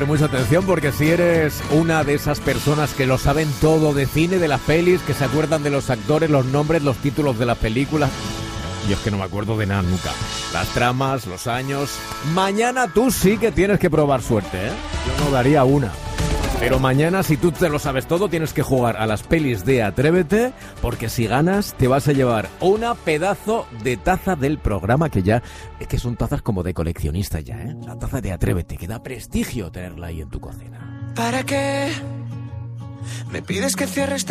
poner mucha atención porque si eres una de esas personas que lo saben todo de cine, de las pelis, que se acuerdan de los actores, los nombres, los títulos de las películas... Yo es que no me acuerdo de nada nunca. Las tramas, los años... Mañana tú sí que tienes que probar suerte, ¿eh? Yo no daría una. Pero mañana, si tú te lo sabes todo, tienes que jugar a las pelis de Atrévete, porque si ganas te vas a llevar una pedazo de taza del programa que ya... Es que son tazas como de coleccionista ya, ¿eh? La taza de Atrévete, que da prestigio tenerla ahí en tu cocina. ¿Para qué me pides que cierre este